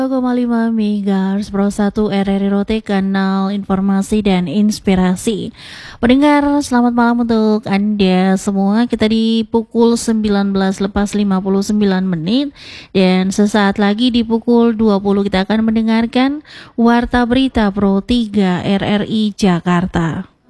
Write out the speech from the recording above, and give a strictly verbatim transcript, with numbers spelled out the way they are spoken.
satu koma lima megahertz Pro satu R R I Rote, kanal informasi dan inspirasi. Pendengar, selamat malam untuk Anda semua. Kita di pukul sembilan belas lepas lima puluh sembilan menit dan sesaat lagi di pukul dua puluh kita akan mendengarkan Warta Berita Pro tiga R R I Jakarta.